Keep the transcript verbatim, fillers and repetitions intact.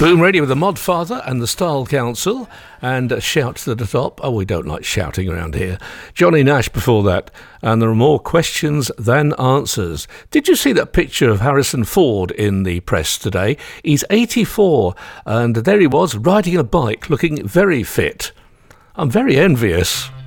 Boom Radio with the Mod Father and the Style Council, and uh, Shout to the Top. Oh, we don't like shouting around here. Johnny Nash before that, and there are more questions than answers. Did you see that picture of Harrison Ford in the press today? He's eighty-four, and there he was riding a bike, looking very fit. I'm very envious.